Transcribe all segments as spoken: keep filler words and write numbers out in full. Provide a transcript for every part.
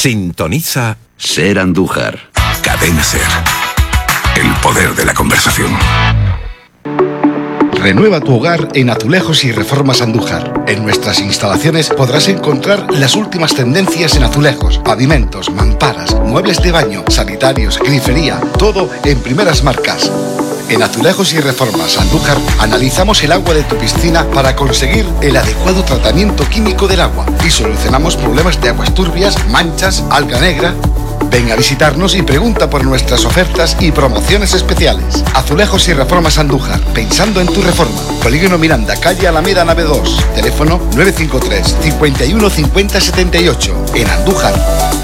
Sintoniza Ser Andújar. Cadena Ser. El poder de la conversación. Renueva tu hogar en Azulejos y Reformas Andújar. En nuestras instalaciones podrás encontrar las últimas tendencias en azulejos, pavimentos, mamparas, muebles de baño, sanitarios, grifería, todo en primeras marcas. En Azulejos y Reformas Andújar analizamos el agua de tu piscina para conseguir el adecuado tratamiento químico del agua y solucionamos problemas de aguas turbias, manchas, alga negra. Ven a visitarnos y pregunta por nuestras ofertas y promociones especiales. Azulejos y Reformas Andújar, pensando en tu reforma. Polígono Miranda, calle Alameda, nave dos. Teléfono nueve cinco tres, cincuenta y uno, cincuenta, setenta y ocho. En Andújar.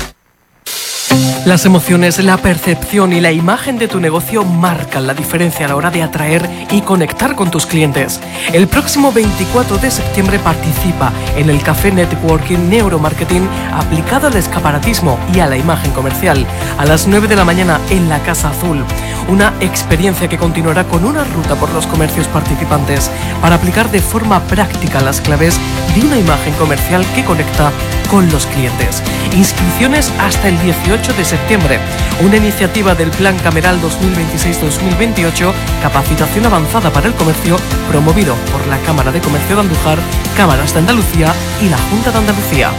Las emociones, la percepción y la imagen de tu negocio marcan la diferencia a la hora de atraer y conectar con tus clientes. El próximo veinticuatro de septiembre participa en el Café Networking Neuromarketing aplicado al escaparatismo y a la imagen comercial a las nueve de la mañana en la Casa Azul. Una experiencia que continuará con una ruta por los comercios participantes para aplicar de forma práctica las claves de una imagen comercial que conecta con los clientes. Inscripciones hasta el dieciocho de septiembre. Una iniciativa del Plan Cameral dos mil veintiséis dos mil veintiocho, capacitación avanzada para el comercio, promovido por la Cámara de Comercio de Andújar, Cámaras de Andalucía y la Junta de Andalucía.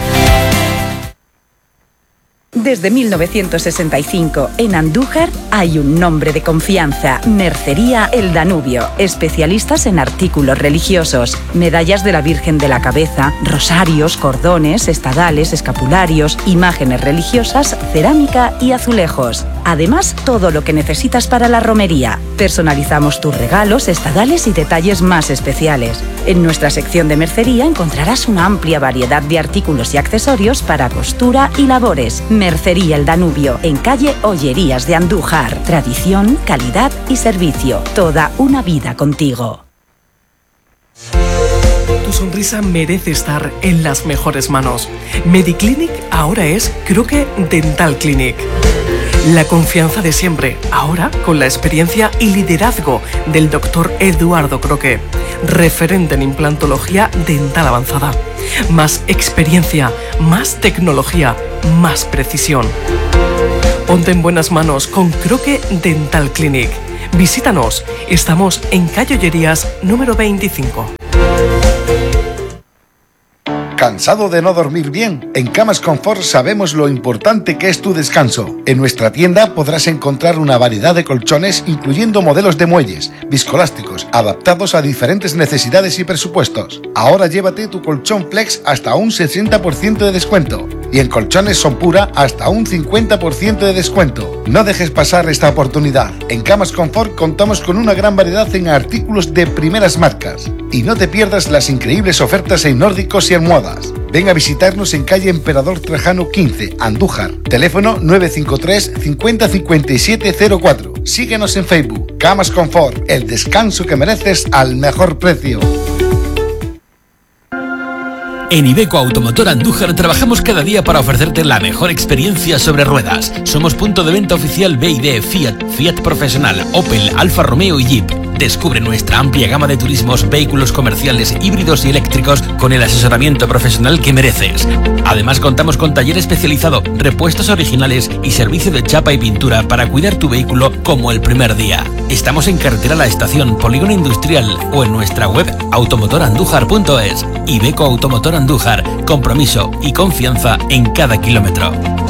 Desde mil novecientos sesenta y cinco, en Andújar hay un nombre de confianza: Mercería El Danubio. Especialistas en artículos religiosos, medallas de la Virgen de la Cabeza, rosarios, cordones, estadales, escapularios, imágenes religiosas, cerámica y azulejos. Además, todo lo que necesitas para la romería. Personalizamos tus regalos, estadales y detalles más especiales. En nuestra sección de mercería encontrarás una amplia variedad de artículos y accesorios para costura y labores. Mercería El Danubio, en calle Ollerías de Andújar. Tradición, calidad y servicio. Toda una vida contigo. Tu sonrisa merece estar en las mejores manos. Mediclinic ahora es Croque Dental Clinic. La confianza de siempre, ahora con la experiencia y liderazgo del doctor Eduardo Croque, referente en implantología dental avanzada. Más experiencia, más tecnología, más precisión. Ponte en buenas manos con Croque Dental Clinic. Visítanos, estamos en calle Ollerías número veinticinco. ¿Cansado de no dormir bien? En Camas Confort sabemos lo importante que es tu descanso. En nuestra tienda podrás encontrar una variedad de colchones, incluyendo modelos de muelles, viscoelásticos, adaptados a diferentes necesidades y presupuestos. Ahora llévate tu colchón Flex hasta un sesenta por ciento de descuento. Y en colchones Sonpura hasta un cincuenta por ciento de descuento. No dejes pasar esta oportunidad. En Camas Confort contamos con una gran variedad en artículos de primeras marcas. Y no te pierdas las increíbles ofertas en nórdicos y almohadas. Ven a visitarnos en calle Emperador Trajano quince, Andújar. Teléfono nueve cinco tres, cincuenta, cincuenta y siete cero cuatro. Síguenos en Facebook. Camas Confort, el descanso que mereces al mejor precio. En Iveco Automotor Andújar trabajamos cada día para ofrecerte la mejor experiencia sobre ruedas. Somos punto de venta oficial B y D, Fiat, Fiat Profesional, Opel, Alfa Romeo y Jeep. Descubre nuestra amplia gama de turismos, vehículos comerciales, híbridos y eléctricos con el asesoramiento profesional que mereces. Además contamos con taller especializado, repuestos originales y servicio de chapa y pintura para cuidar tu vehículo como el primer día. Estamos en carretera La Estación, Polígono Industrial o en nuestra web automotor andújar punto es. Iveco Automotor Andújar, compromiso y confianza en cada kilómetro.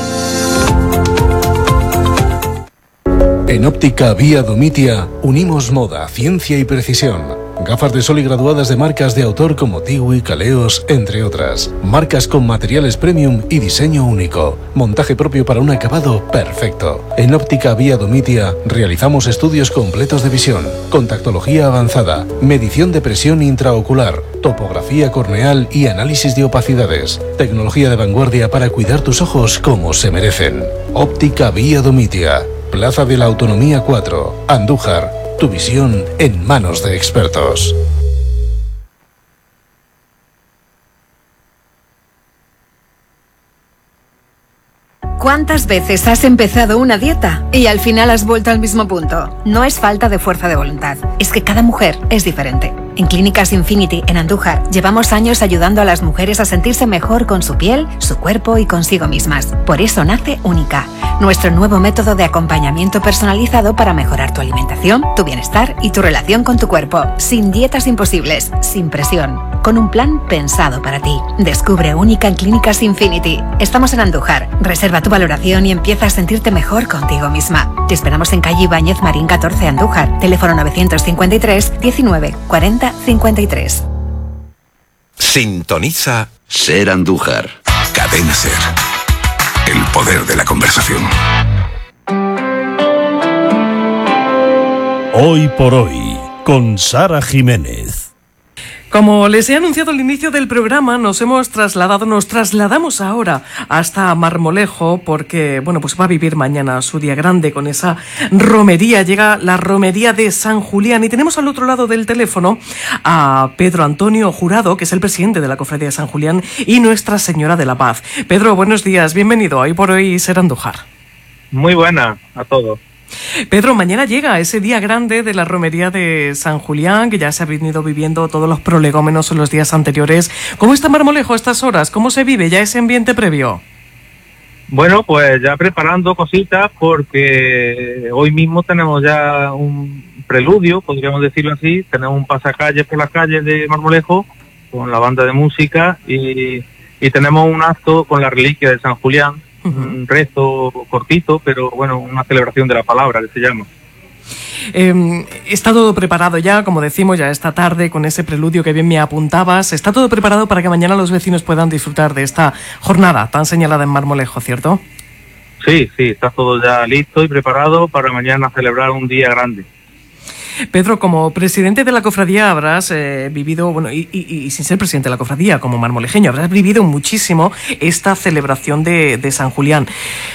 En Óptica Vía Domitia unimos moda, ciencia y precisión. Gafas de sol y graduadas de marcas de autor como Tiwi, Caleos, entre otras. Marcas con materiales premium y diseño único. Montaje propio para un acabado perfecto. En Óptica Vía Domitia realizamos estudios completos de visión, contactología avanzada, medición de presión intraocular, topografía corneal y análisis de opacidades. Tecnología de vanguardia para cuidar tus ojos como se merecen. Óptica Vía Domitia. Plaza de la Autonomía cuatro, Andújar. Tu visión en manos de expertos. ¿Cuántas veces has empezado una dieta y al final has vuelto al mismo punto? No es falta de fuerza de voluntad, es que cada mujer es diferente. En Clínicas Infinity, en Andújar, llevamos años ayudando a las mujeres a sentirse mejor con su piel, su cuerpo y consigo mismas. Por eso nace Única, nuestro nuevo método de acompañamiento personalizado para mejorar tu alimentación, tu bienestar y tu relación con tu cuerpo. Sin dietas imposibles, sin presión, con un plan pensado para ti. Descubre Única en Clínicas Infinity. Estamos en Andújar. Reserva tu valoración y empieza a sentirte mejor contigo misma. Te esperamos en calle Ibáñez Marín catorce, Andújar. Teléfono novecientos cincuenta y tres, diecinueve, cuarenta, cincuenta y tres. Sintoniza Ser Andújar. Cadena Ser. El poder de la conversación. Hoy por hoy, con Sara Jiménez. Como les he anunciado al inicio del programa, nos hemos trasladado, nos trasladamos ahora hasta Marmolejo porque, bueno, pues va a vivir mañana su día grande con esa romería. Llega la romería de San Julián y tenemos al otro lado del teléfono a Pedro Antonio Jurado, que es el presidente de la Cofradía de San Julián y Nuestra Señora de la Paz. Pedro, buenos días, bienvenido a Hoy por Hoy Ser Andújar. Muy buena a todos. Pedro, mañana llega ese día grande de la romería de San Julián, que ya se ha venido viviendo todos los prolegómenos en los días anteriores. ¿Cómo está Marmolejo a estas horas? ¿Cómo se vive ya ese ambiente previo? Bueno, pues ya preparando cositas porque hoy mismo tenemos ya un preludio, podríamos decirlo así. Tenemos un pasacalle por las calles de Marmolejo con la banda de música y, y tenemos un acto con la reliquia de San Julián. Uh-huh. Un rezo cortito, pero bueno, una celebración de la palabra que se llama. Eh, está todo preparado ya, como decimos, ya esta tarde con ese preludio que bien me apuntabas. Está todo preparado para que mañana los vecinos puedan disfrutar de esta jornada tan señalada en Marmolejo, ¿cierto? Sí, sí, está todo ya listo y preparado para mañana celebrar un día grande. Pedro, como presidente de la cofradía habrás eh, vivido, bueno, y, y, y sin ser presidente de la cofradía, como marmolejeño, habrás vivido muchísimo esta celebración de, de San Julián.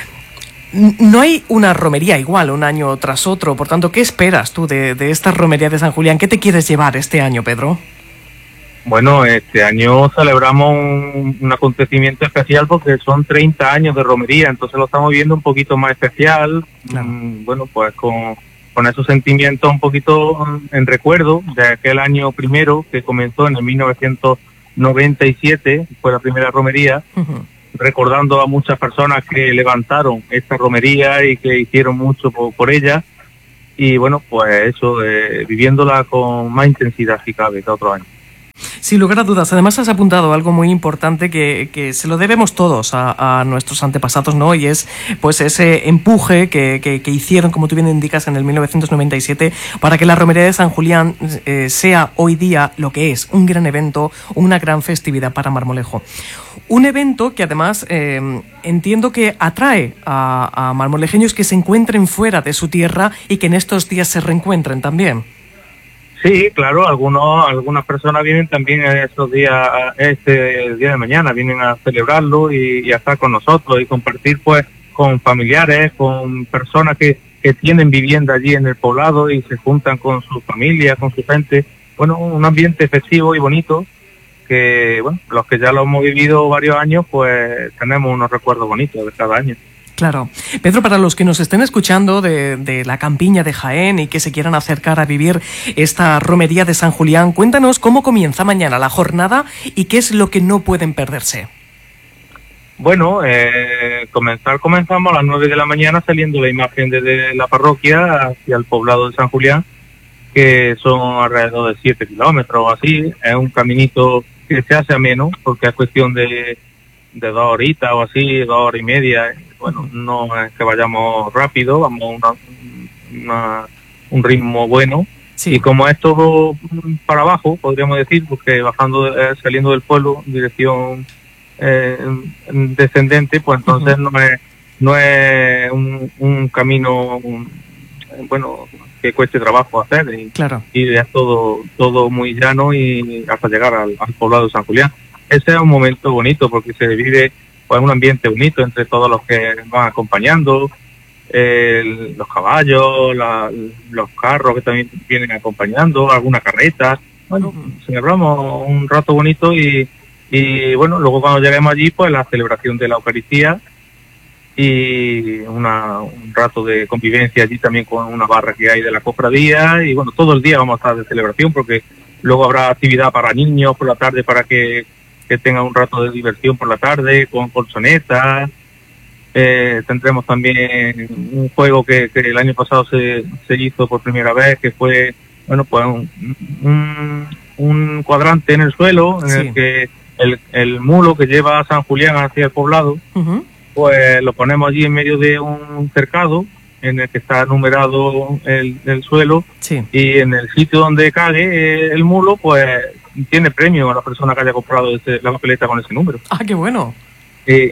No hay una romería igual un año tras otro, por tanto, ¿qué esperas tú de, de esta romería de San Julián? ¿Qué te quieres llevar este año, Pedro? Bueno, este año celebramos un, un acontecimiento especial porque son treinta años de romería, entonces lo estamos viendo un poquito más especial, claro. mm, bueno, pues con... con esos sentimientos un poquito en recuerdo de aquel año primero que comenzó en el mil novecientos noventa y siete, fue la primera romería, uh-huh. recordando a muchas personas que levantaron esta romería y que hicieron mucho por, por ella, y bueno, pues eso, eh, viviéndola con más intensidad si cabe que otro año. Sin lugar a dudas. Además has apuntado algo muy importante que, que se lo debemos todos a, a nuestros antepasados, ¿no? Y es pues ese empuje que, que, que hicieron, como tú bien indicas, en el mil novecientos noventa y siete para que la romería de San Julián eh, sea hoy día lo que es, un gran evento, una gran festividad para Marmolejo. Un evento que además eh, entiendo que atrae a, a marmolejeños que se encuentren fuera de su tierra y que en estos días se reencuentren también. Sí, claro, algunos, algunas personas vienen también estos días, este día de mañana, vienen a celebrarlo y, y a estar con nosotros y compartir pues con familiares, con personas que, que tienen vivienda allí en el poblado y se juntan con su familia, con su gente. Bueno, un ambiente festivo y bonito que, bueno, los que ya lo hemos vivido varios años, pues tenemos unos recuerdos bonitos de cada año. Claro. Pedro, para los que nos estén escuchando de, de la campiña de Jaén y que se quieran acercar a vivir esta romería de San Julián, cuéntanos cómo comienza mañana la jornada y qué es lo que no pueden perderse. Bueno, eh, comenzar comenzamos a las nueve de la mañana saliendo la imagen desde la parroquia hacia el poblado de San Julián, que son alrededor de siete kilómetros o así. Es un caminito que se hace ameno porque es cuestión de, de dos horitas o así, dos horas y media. Bueno, no es que vayamos rápido, vamos a una, una, un ritmo bueno. Sí. Y como es todo para abajo, podríamos decir, porque bajando, eh, saliendo del pueblo en dirección eh, descendente, pues entonces uh-huh. no es no es un, un camino, un, bueno, que cueste trabajo hacer. Y, claro. y es todo, todo muy llano y hasta llegar al, al poblado de San Julián. Ese es un momento bonito porque se vive pues un ambiente bonito entre todos los que van acompañando, eh, los caballos, la, los carros que también vienen acompañando, alguna carreta. Bueno, celebramos un rato bonito y, y bueno, luego cuando lleguemos allí, pues la celebración de la Eucaristía y una, un rato de convivencia allí también con una barra que hay de la cofradía y bueno, todo el día vamos a estar de celebración porque Luego habrá actividad para niños por la tarde para que, que tengan un rato de diversión por la tarde con colchonetas. Eh, tendremos también un juego que, que el año pasado se, se hizo por primera vez, que fue, bueno, pues un, un, un cuadrante en el suelo en sí. el que el, el mulo que lleva a San Julián hacia el poblado, uh-huh. pues lo ponemos allí en medio de un cercado en el que está numerado el, el suelo, sí. y en el sitio donde cae el mulo, pues tiene premio a la persona que haya comprado ese, la papeleta con ese número. ¡Ah, qué bueno! Eh,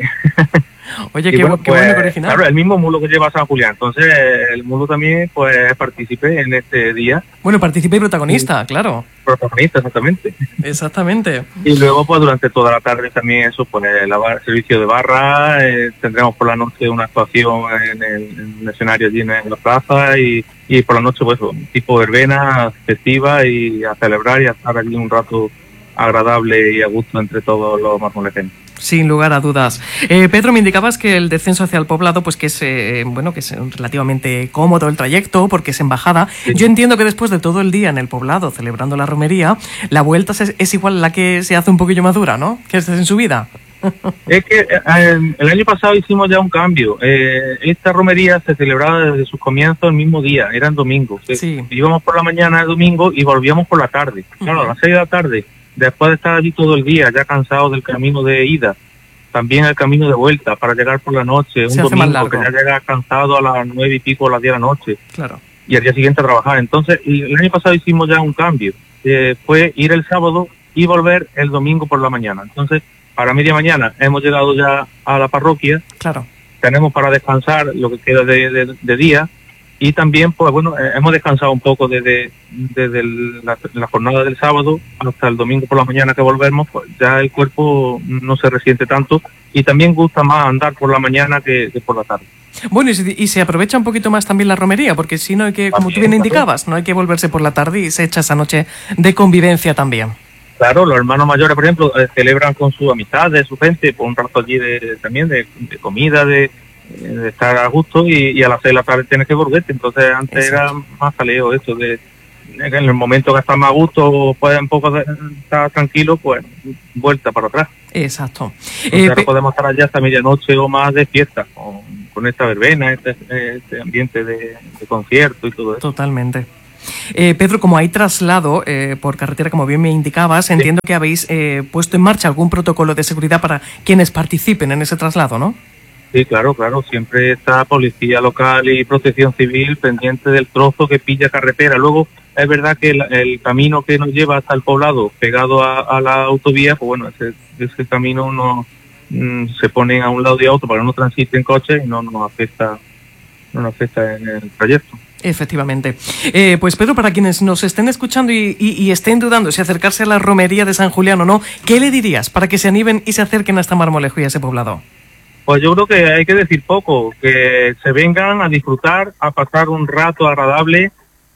Oye, qué, bueno, qué pues, bueno, qué original. Claro, el mismo mulo que lleva a San Julián. Entonces, el mulo también, pues, partícipe en este día. Bueno, partícipe y protagonista, sí. claro. Protagonista, exactamente. Exactamente. Y luego, pues, durante toda la tarde también eso, pues, el, el servicio de barra, eh, tendremos por la noche una actuación en el, en el escenario allí en la plaza y, y por la noche, pues, un tipo verbena festiva y a celebrar y a estar allí un rato agradable y a gusto entre todos los marmolejeños. Sin lugar a dudas. Eh, Pedro, me indicabas que el descenso hacia el poblado, pues que es eh, bueno, que es relativamente cómodo el trayecto, porque es en bajada. Sí. Yo entiendo que después de todo el día en el poblado celebrando la romería, la vuelta es, es igual a la que se hace un poquillo más dura, ¿no? Que es en subida. Es que eh, el año pasado hicimos ya un cambio. Eh, esta romería se celebraba desde sus comienzos el mismo día, eran domingos. Sí. Íbamos por la mañana el domingo y volvíamos por la tarde. Claro, uh-huh. a las seis de la tarde. Después de estar allí todo el día, ya cansado del camino de ida, también el camino de vuelta para llegar por la noche, un domingo que ya llega cansado a las nueve y pico, a las diez de la noche, claro. y al día siguiente a trabajar. Entonces, el año pasado hicimos ya un cambio, eh, fue ir el sábado y volver el domingo por la mañana. Entonces, para media mañana hemos llegado ya a la parroquia, claro. tenemos para descansar lo que queda de, de, de día. Y también, pues bueno, eh, hemos descansado un poco desde, desde la, la jornada del sábado hasta el domingo por la mañana que volvemos, pues ya el cuerpo no se resiente tanto y también gusta más andar por la mañana que, que por la tarde. Bueno, y se, y se aprovecha un poquito más también la romería, porque si no hay que, como también, tú bien indicabas, claro. no hay que volverse por la tarde y se echa esa noche de convivencia también. Claro, los hermanos mayores, por ejemplo, eh, celebran con su amistad, de su gente, por un rato allí de, también de, de comida, de... de estar a gusto y, y a las seis de la tarde tienes que volverte. Entonces antes Exacto. era más jaleo esto de en el momento que estás más a gusto, puedes un poco de, estar tranquilo, pues vuelta para atrás. Exacto. Eh, ahora podemos estar allá hasta medianoche o más de fiesta con, con esta verbena, este, este ambiente de, de concierto y todo eso. Totalmente. Eh, Pedro, como hay traslado eh, por carretera, como bien me indicabas, entiendo sí. que habéis eh, puesto en marcha algún protocolo de seguridad para quienes participen en ese traslado, ¿no? Sí, claro, claro. Siempre está policía local y protección civil pendiente del trozo que pilla carretera. Luego, es verdad que el, el camino que nos lleva hasta el poblado, pegado a, a la autovía, pues bueno, ese, ese camino no mm, se pone a un lado de otro para que no transiten coches y no nos afecta, no nos afecta en el trayecto. Efectivamente. Eh, pues Pedro, para quienes nos estén escuchando y, y, y estén dudando si acercarse a la romería de San Julián o no, ¿qué le dirías para que se animen y se acerquen hasta Marmolejo y a ese poblado? Pues yo creo que hay que decir poco, que se vengan a disfrutar, a pasar un rato agradable,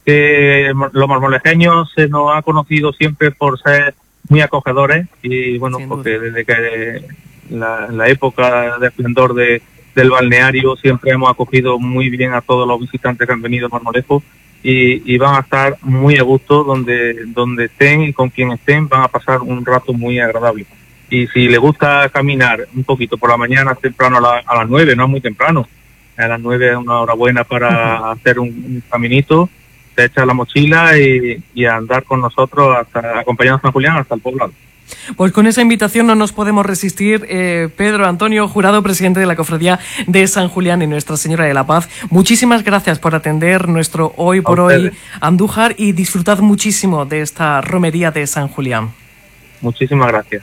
que los marmolejeños se nos ha conocido siempre por ser muy acogedores y bueno, porque desde que la, la época de esplendor de, del balneario siempre hemos acogido muy bien a todos los visitantes que han venido a Marmolejo y, y van a estar muy a gusto donde, donde estén y con quien estén, van a pasar un rato muy agradable. Y si le gusta caminar un poquito por la mañana, temprano a, la, a las nueve, no es muy temprano, a las nueve es una hora buena para uh-huh. hacer un, un caminito, se echa la mochila y, y a andar con nosotros, hasta acompañando a San Julián hasta el poblado. Pues con esa invitación no nos podemos resistir. eh, Pedro Antonio Jurado, presidente de la Cofradía de San Julián y Nuestra Señora de la Paz, muchísimas gracias por atender nuestro Hoy por Hoy Andújar y disfrutad muchísimo de esta romería de San Julián. Muchísimas gracias.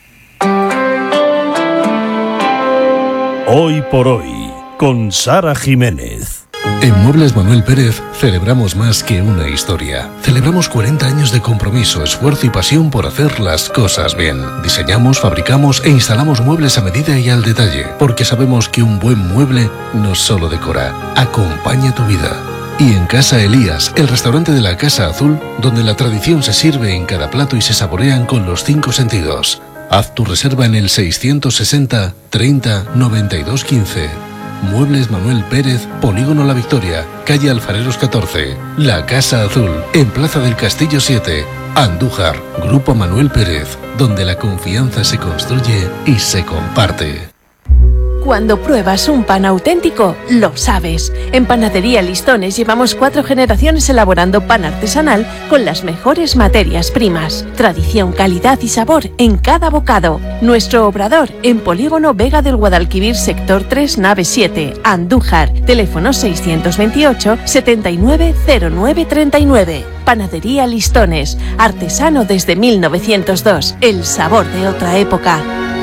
Hoy por Hoy, con Sara Jiménez. En Muebles Manuel Pérez celebramos más que una historia. Celebramos cuarenta años de compromiso, esfuerzo y pasión por hacer las cosas bien. Diseñamos, fabricamos e instalamos muebles a medida y al detalle, porque sabemos que un buen mueble no solo decora, acompaña tu vida. Y en Casa Elías, el restaurante de la Casa Azul, donde la tradición se sirve en cada plato y se saborean con los cinco sentidos. Haz tu reserva en el seiscientos sesenta, treinta, noventa y dos, quince. Muebles Manuel Pérez, Polígono La Victoria, calle Alfareros catorce. La Casa Azul, en Plaza del Castillo siete. Andújar, Grupo Manuel Pérez, donde la confianza se construye y se comparte. Cuando pruebas un pan auténtico, lo sabes. En Panadería Listones llevamos cuatro generaciones elaborando pan artesanal con las mejores materias primas. Tradición, calidad y sabor en cada bocado. Nuestro obrador en Polígono Vega del Guadalquivir, sector tres, nave siete, Andújar. Teléfono seiscientos veintiocho, setenta y nueve, cero nueve treinta y nueve. Panadería Listones, artesano desde mil novecientos dos. El sabor de otra época.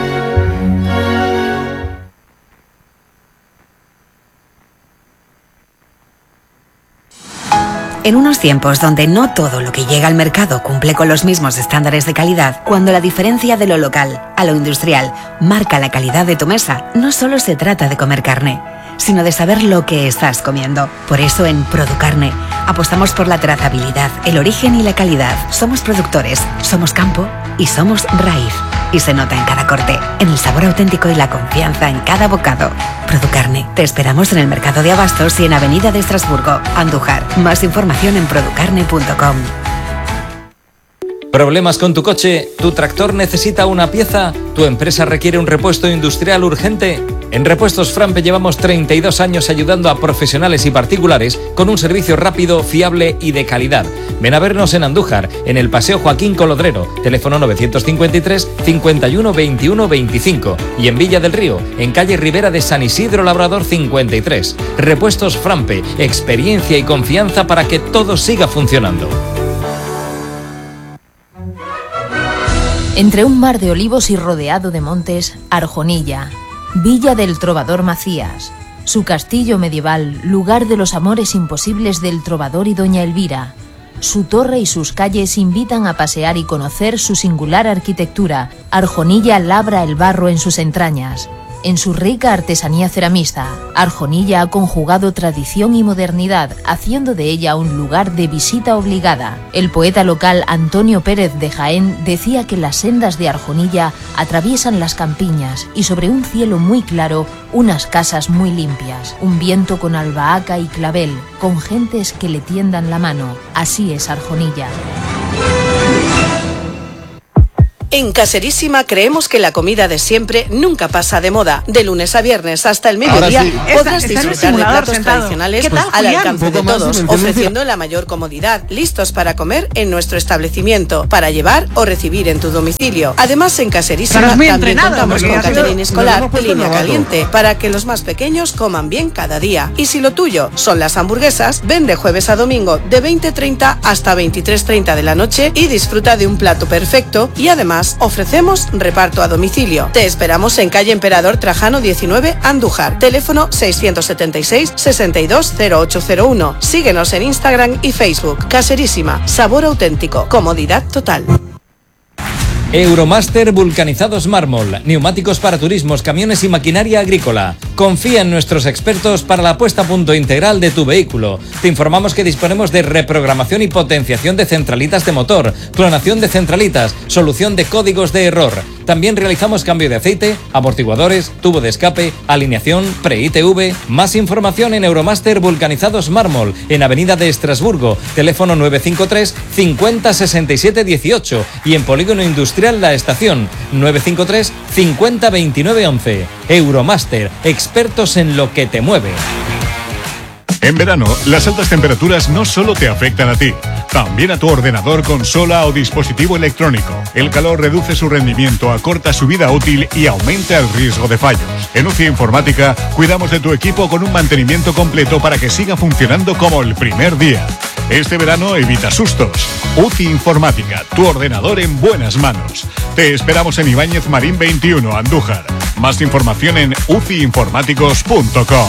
En unos tiempos donde no todo lo que llega al mercado cumple con los mismos estándares de calidad, cuando la diferencia de lo local a lo industrial marca la calidad de tu mesa, no solo se trata de comer carne, sino de saber lo que estás comiendo. Por eso en Producarne apostamos por la trazabilidad, el origen y la calidad. Somos productores, somos campo y somos raíz. Y se nota en cada corte, en el sabor auténtico y la confianza en cada bocado. Producarne. Te esperamos en el Mercado de Abastos y en Avenida de Estrasburgo, Andújar. Más información en producarne punto com. ¿Problemas con tu coche? ¿Tu tractor necesita una pieza? ¿Tu empresa requiere un repuesto industrial urgente? En Repuestos Frampe llevamos treinta y dos años ayudando a profesionales y particulares con un servicio rápido, fiable y de calidad. Ven a vernos en Andújar, en el Paseo Joaquín Colodrero, teléfono novecientos cincuenta y tres, cincuenta y uno, veintiuno, veinticinco, y en Villa del Río, en calle Ribera de San Isidro Labrador cincuenta y tres. Repuestos Frampe, experiencia y confianza para que todo siga funcionando. Entre un mar de olivos y rodeado de montes, Arjonilla, Villa del Trovador Macías, su castillo medieval, lugar de los amores imposibles del trovador y doña Elvira. Su torre y sus calles invitan a pasear y conocer su singular arquitectura. Arjonilla labra el barro en sus entrañas. En su rica artesanía ceramista, Arjonilla ha conjugado tradición y modernidad, haciendo de ella un lugar de visita obligada. El poeta local Antonio Pérez de Jaén decía que las sendas de Arjonilla atraviesan las campiñas y sobre un cielo muy claro, unas casas muy limpias, un viento con albahaca y clavel, con gentes que le tiendan la mano. Así es Arjonilla. En Caserísima creemos que la comida de siempre nunca pasa de moda. De lunes a viernes hasta el mediodía sí. podrás Está- está en el disfrutar de simulador platos sentado. tradicionales ¿Qué tal, al Julián? alcance Un de poco más todos, y me ofreciendo la mayor comodidad, listos para comer en nuestro establecimiento, para llevar o recibir en tu domicilio. Además, en Caserísima Estarás muy también entrenado, contamos porque con ha sido- catering nos escolar hemos de puesto línea novato. caliente, para que los más pequeños coman bien cada día. Y si lo tuyo son las hamburguesas, ven de jueves a domingo de veinte treinta hasta veintitrés treinta de la noche y disfruta de un plato perfecto, y además ofrecemos reparto a domicilio. Te esperamos en calle Emperador Trajano diecinueve, Andújar. Teléfono seiscientos setenta y seis, sesenta y dos, cero ocho cero uno. Síguenos en Instagram y Facebook. Caserísima, sabor auténtico, comodidad total. Euromaster Vulcanizados Mármol, neumáticos para turismos, camiones y maquinaria agrícola. Confía en nuestros expertos para la puesta a punto integral de tu vehículo. Te informamos que disponemos de reprogramación y potenciación de centralitas de motor, clonación de centralitas, solución de códigos de error. También realizamos cambio de aceite, amortiguadores, tubo de escape, alineación, pre-I T V. Más información en Euromaster Vulcanizados Mármol, en Avenida de Estrasburgo, teléfono nueve cinco tres, cincuenta, sesenta y siete, dieciocho, y en Polígono Industrial La Estación, nueve cinco tres, cincuenta, veintinueve, once. Euromaster, expertos en lo que te mueve. En verano, las altas temperaturas no solo te afectan a ti, también a tu ordenador, consola o dispositivo electrónico. El calor reduce su rendimiento, acorta su vida útil y aumenta el riesgo de fallos. En U C I Informática, cuidamos de tu equipo con un mantenimiento completo para que siga funcionando como el primer día. Este verano evita sustos. U C I Informática, tu ordenador en buenas manos. Te esperamos en Ibáñez Marín veintiuno, Andújar. Más información en u c i informáticos punto com.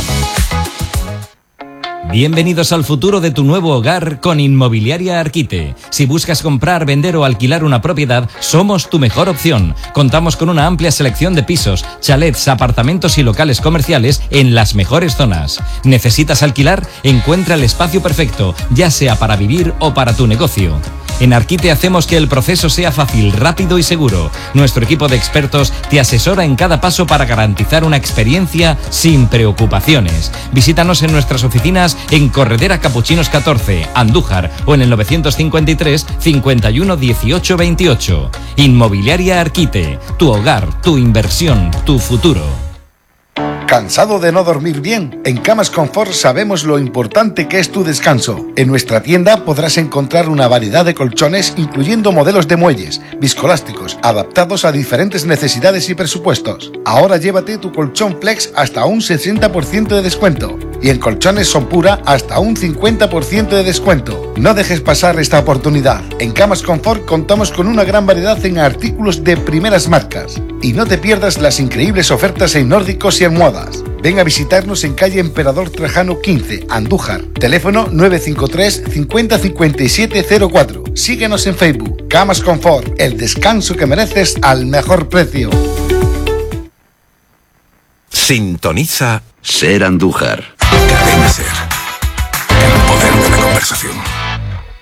Bienvenidos al futuro de tu nuevo hogar con Inmobiliaria Arquite. Si buscas comprar, vender o alquilar una propiedad, somos tu mejor opción. Contamos con una amplia selección de pisos, chalets, apartamentos y locales comerciales en las mejores zonas. ¿Necesitas alquilar? Encuentra el espacio perfecto, ya sea para vivir o para tu negocio. En Arquite hacemos que el proceso sea fácil, rápido y seguro. Nuestro equipo de expertos te asesora en cada paso para garantizar una experiencia sin preocupaciones. Visítanos en nuestras oficinas en Corredera Capuchinos catorce, Andújar, o en el novecientos cincuenta y tres, cincuenta y uno, dieciocho, veintiocho. Inmobiliaria Arquite, tu hogar, tu inversión, tu futuro. ¿Cansado de no dormir bien? En Camas Confort sabemos lo importante que es tu descanso. En nuestra tienda podrás encontrar una variedad de colchones, incluyendo modelos de muelles, viscolásticos, adaptados a diferentes necesidades y presupuestos. Ahora llévate tu colchón Flex hasta un sesenta por ciento de descuento. Y en colchones Sonpura hasta un cincuenta por ciento de descuento. No dejes pasar esta oportunidad. En Camas Confort contamos con una gran variedad en artículos de primeras marcas. Y no te pierdas las increíbles ofertas en nórdicos y almohadas. Ven a visitarnos en calle Emperador Trajano quince, Andújar. Teléfono nueve cinco tres, cincuenta, cincuenta y siete cero cuatro. Síguenos en Facebook. Camas Confort, el descanso que mereces al mejor precio. Sintoniza Ser Andújar. Cadena Ser. El poder de la conversación.